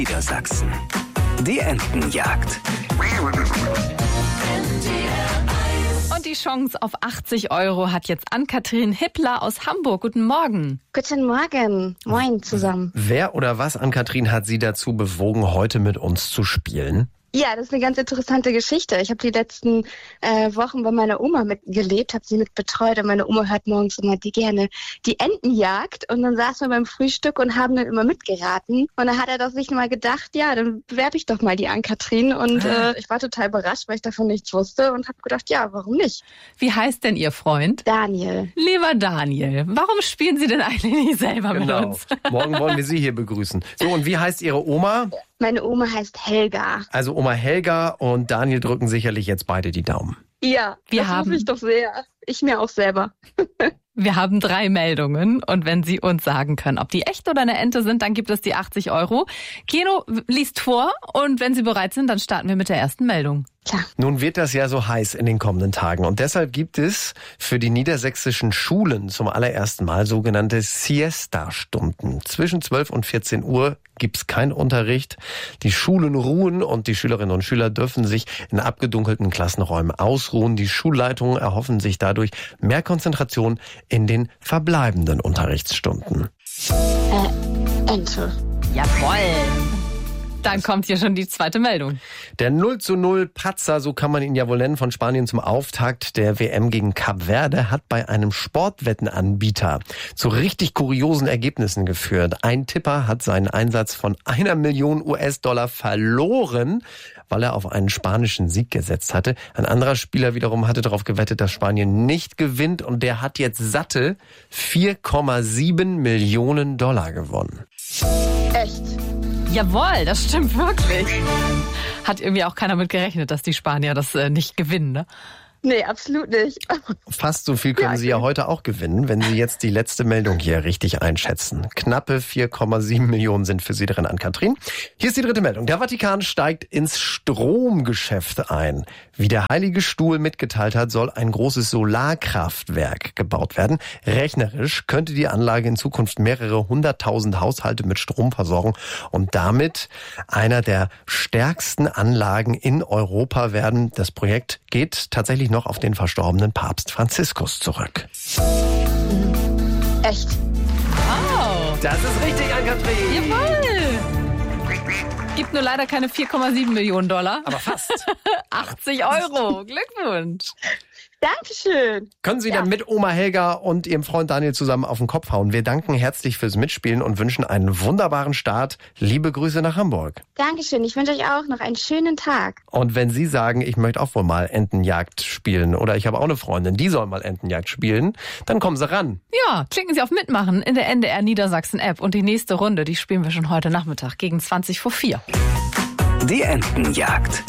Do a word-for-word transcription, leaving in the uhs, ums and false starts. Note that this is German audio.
Niedersachsen. Die Entenjagd. Und die Chance auf achtzig Euro hat jetzt Ann-Kathrin Hippler aus Hamburg. Guten Morgen. Guten Morgen. Moin zusammen. Wer oder was, Ann-Kathrin, hat Sie dazu bewogen, heute mit uns zu spielen? Ja, das ist eine ganz interessante Geschichte. Ich habe die letzten äh, Wochen bei meiner Oma mitgelebt, habe sie mit betreut und meine Oma hört morgens immer die gerne die Entenjagd und dann saßen wir beim Frühstück und haben dann immer mitgeraten und dann hat er doch sich mal gedacht, ja, dann bewerbe ich doch mal die Ann-Kathrin und äh, ich war total überrascht, weil ich davon nichts wusste und habe gedacht, ja, warum nicht? Wie heißt denn Ihr Freund? Daniel. Lieber Daniel, warum spielen Sie denn eigentlich nicht selber Genau. mit uns? Morgen wollen wir Sie hier begrüßen. So, und wie heißt Ihre Oma? Meine Oma heißt Helga. Also Oma Helga und Daniel drücken sicherlich jetzt beide die Daumen. Ja, Wir das haben- hoffe ich doch sehr. Ich mir auch selber. Wir haben drei Meldungen und wenn Sie uns sagen können, ob die echt oder eine Ente sind, dann gibt es die achtzig Euro. Keno liest vor und wenn Sie bereit sind, dann starten wir mit der ersten Meldung. Klar. Nun wird das ja so heiß in den kommenden Tagen und deshalb gibt es für die niedersächsischen Schulen zum allerersten Mal sogenannte Siesta-Stunden. Zwischen zwölf und vierzehn Uhr gibt's keinen Unterricht. Die Schulen ruhen und die Schülerinnen und Schüler dürfen sich in abgedunkelten Klassenräumen ausruhen. Die Schulleitungen erhoffen sich dadurch mehr Konzentration in den verbleibenden Unterrichtsstunden. Äh, Ente. Jawohl. Dann kommt hier schon die zweite Meldung. Der null zu null Patzer, so kann man ihn ja wohl nennen, von Spanien zum Auftakt der W M gegen Kap Verde hat bei einem Sportwettenanbieter zu richtig kuriosen Ergebnissen geführt. Ein Tipper hat seinen Einsatz von einer Million U S-Dollar verloren, weil er auf einen spanischen Sieg gesetzt hatte. Ein anderer Spieler wiederum hatte darauf gewettet, dass Spanien nicht gewinnt und der hat jetzt satte vier Komma sieben Millionen Dollar gewonnen. Echt? Jawohl, das stimmt wirklich. Hat irgendwie auch keiner mit gerechnet, dass die Spanier das äh, nicht gewinnen, ne? Nee, absolut nicht. Fast so viel können Ja, Sie ja heute auch gewinnen, wenn Sie jetzt die letzte Meldung hier richtig einschätzen. Knappe vier Komma sieben Millionen sind für Sie drin, Ann-Kathrin. Hier ist die dritte Meldung. Der Vatikan steigt ins Stromgeschäft ein. Wie der Heilige Stuhl mitgeteilt hat, soll ein großes Solarkraftwerk gebaut werden. Rechnerisch könnte die Anlage in Zukunft mehrere hunderttausend Haushalte mit Strom versorgen und damit einer der stärksten Anlagen in Europa werden. Das Projekt geht tatsächlich noch auf den verstorbenen Papst Franziskus zurück. Echt? Wow. Das ist richtig, Ann-Kathrin. Jawohl. Gibt nur leider keine vier Komma sieben Millionen Dollar. Aber fast. achtzig Euro. Glückwunsch. Dankeschön. Können Sie Ja. dann mit Oma Helga und Ihrem Freund Daniel zusammen auf den Kopf hauen. Wir danken herzlich fürs Mitspielen und wünschen einen wunderbaren Start. Liebe Grüße nach Hamburg. Dankeschön. Ich wünsche euch auch noch einen schönen Tag. Und wenn Sie sagen, ich möchte auch wohl mal Entenjagd spielen oder ich habe auch eine Freundin, die soll mal Entenjagd spielen, dann kommen Sie ran. Ja, klicken Sie auf Mitmachen in der N D R Niedersachsen App und die nächste Runde, die spielen wir schon heute Nachmittag gegen zwanzig vor vier. Die Entenjagd.